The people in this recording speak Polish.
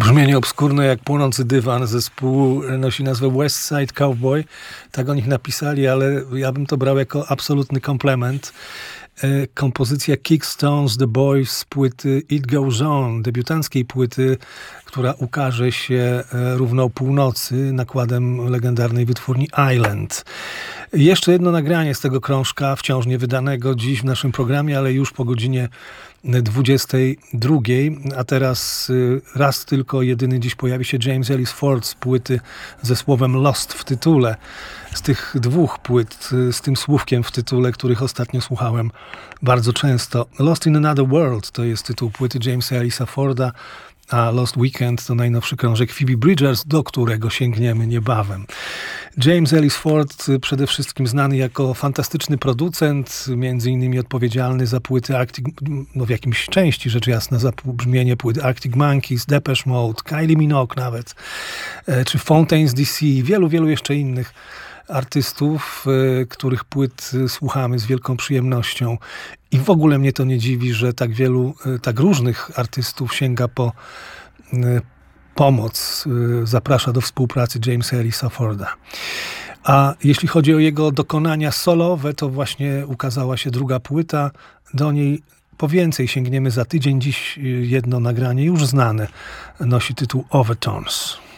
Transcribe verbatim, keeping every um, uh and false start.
Brzmienie obskurne jak płonący dywan. Zespół nosi nazwę West Side Cowboy. Tak o nich napisali, ale ja bym to brał jako absolutny komplement. Kompozycja Kickstones The Boys z płyty It Goes On, debiutanckiej płyty, która ukaże się równo o północy nakładem legendarnej wytwórni Island. Jeszcze jedno nagranie z tego krążka, wciąż niewydanego dziś w naszym programie, ale już po godzinie dwudziestej drugiej, a teraz raz tylko jedyny dziś pojawi się James Ellis Ford z płyty ze słowem Lost w tytule. Z tych dwóch płyt, z tym słówkiem w tytule, których ostatnio słuchałem bardzo często. Lost in Another World to jest tytuł płyty Jamesa Ellisa Forda, a Lost Weekend to najnowszy krążek Phoebe Bridgers, do którego sięgniemy niebawem. James Ellis Ford przede wszystkim znany jako fantastyczny producent, między innymi odpowiedzialny za płyty Arctic, no w jakimś części rzecz jasna, za brzmienie płyt Arctic Monkeys, Depeche Mode, Kylie Minogue nawet, czy Fountains D C, wielu, wielu jeszcze innych artystów, których płyt słuchamy z wielką przyjemnością. I w ogóle mnie to nie dziwi, że tak wielu, tak różnych artystów sięga po pomoc, zaprasza do współpracy Jamesa Ellisa Forda. A jeśli chodzi o jego dokonania solowe, to właśnie ukazała się druga płyta. Do niej po więcej sięgniemy za tydzień. Dziś jedno nagranie już znane nosi tytuł Overtones.